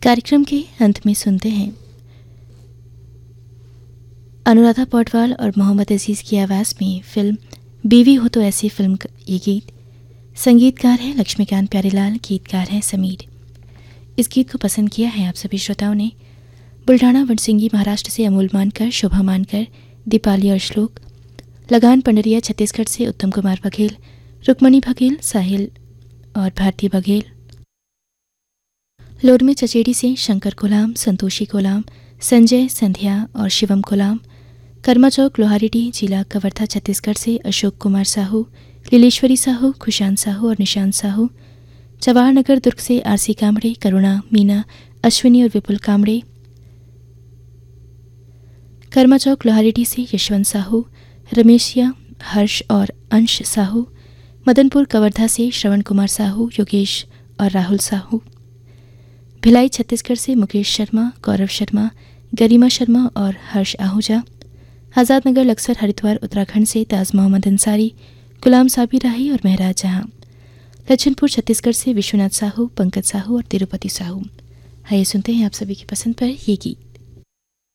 कार्यक्रम के अंत में सुनते हैं अनुराधा पौडवाल और मोहम्मद अजीज़ की आवाज़ में फिल्म बीवी हो तो ऐसी फिल्म का ये गीत। संगीतकार हैं लक्ष्मीकांत प्यारेलाल, गीतकार हैं समीर। इस गीत को पसंद किया है आप सभी श्रोताओं ने बुल्ढाना वनसिंगी महाराष्ट्र से अमूल मानकर, शोभा मानकर, दीपाली और श्लोक, लगान पंडरिया छत्तीसगढ़ से उत्तम कुमार बघेल, रुक्मणी बघेल, साहिल और भारती बघेल, लोरमी चचेड़ी से शंकर कोलाम, संतोषी कोलाम, संजय, संध्या और शिवम कोलाम, कर्मा चौक लोहारीडी जिला कवर्धा छत्तीसगढ़ से अशोक कुमार साहू, लीलेश्वरी साहू, खुशान साहू और निशांत साहू, जवाहर नगर दुर्ग से आरसी कामड़े, करुणा, मीना, अश्विनी और विपुल कामड़े, कर्मा चौक लोहारीडी से यशवंत साहू, रमेशिया, हर्ष और अंश साहू, मदनपुर कवर्धा से श्रवण कुमार साहू, योगेश और राहुल साहू, भिलाई छत्तीसगढ़ से मुकेश शर्मा, गौरव शर्मा, गरिमा शर्मा और हर्ष आहूजा, आज़ाद नगर लक्सर हरिद्वार उत्तराखंड से ताज मोहम्मद अंसारी, गुलाम साबिर राही और महराज जहां, लच्छनपुर छत्तीसगढ़ से विश्वनाथ साहू, पंकज साहू और तिरुपति साहू। आइए सुनते हैं आप सभी की पसंद पर ये गीत।